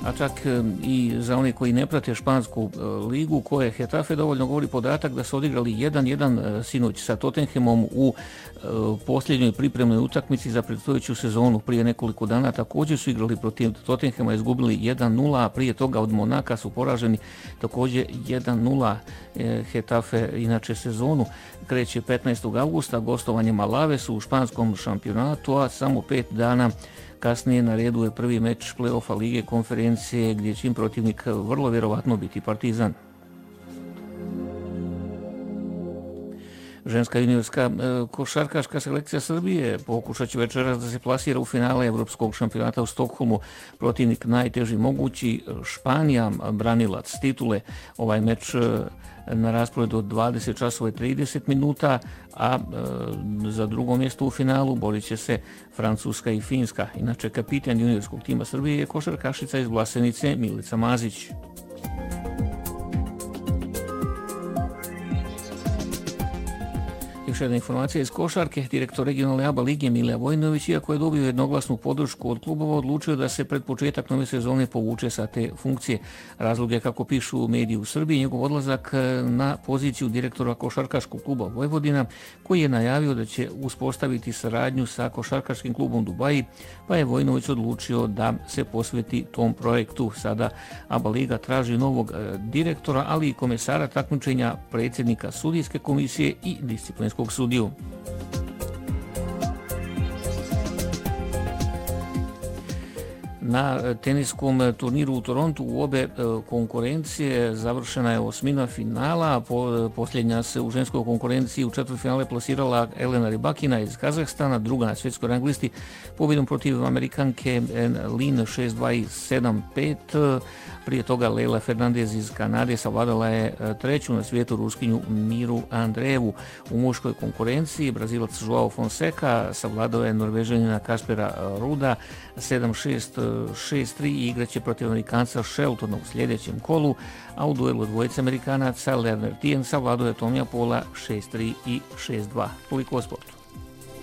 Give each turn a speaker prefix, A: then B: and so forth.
A: a čak i za one koji ne prate špansku ligu, koje Getafe, dovoljno govori podatak da su odigrali 1-1 sinoć sa Tottenhamom u posljednjoj pripremnoj utakmici za predstojeću sezonu. Prije nekoliko dana također su igrali protiv Tottenhama, izgubili 1-0, a prije toga od Monaka su poraženi također 1-0. Getafe inače sezonu kreće 15. augusta gostovanjem Alavesu u španskom šampionatu, a samo 5 dana kasnije na redu je prvi meč play-offa Lige konferencije gdje će im protivnik vrlo vjerovatno biti Partizan. Ženska juniorska košarkaška selekcija Srbije pokušat će večeras da se plasira u finale Evropskog šampionata u Stokholmu. Protivnik najteži mogući Španija, branilac titule. Ovaj meč na rasporedu od 20 časova i 30 minuta, a za drugo mjesto u finalu borit će se Francuska i Finska. Inače, kapitan juniorskog tima Srbije je košarkašica iz Vlasenice Milica Mazić. Još jedna informacija iz košarke. Direktor regionalne ABA lige Milija Vojinović, iako je dobio jednoglasnu podršku od klubova, odlučio da se pred početak nove sezone povuče sa te funkcije. Razlog je, kako pišu mediji u Srbiji, njegov odlazak na poziciju direktora košarkaškog kluba Vojvodina, koji je najavio da će uspostaviti saradnju sa košarkaškim klubom Dubaji, pa je Vojinović odlučio da se posveti tom projektu. Sada ABA liga traži novog direktora, ali i komesara takmičenja, predsjednika sudijske komisije i disciplinskog sudiju. Na teniskom turniru u Torontu u obe konkurencije završena je osmina finala. Posljednja se u ženskoj konkurenciji u četvrtfinale plasirala Elena Rybakina iz Kazahstana, druga na svjetskoj rang listi, pobjedom protiv Amerikanke Lin 6-2 i 7-5. Prije toga Leila Fernandez iz Kanade savladala je treću na svijetu Ruskinju Miru Andrejevu. U muškoj konkurenciji Brazilac Joao Fonseca savladao je Norvežanina Kaspera Ruda 7-6, 6-3 i igraće protiv Amerikanca Sheltona u sljedećem kolu, a u duelu dvojice Amerikanaca Lerner Tien savladao je Tomija Pola 6-3 i 6-2. Toliko o sportu.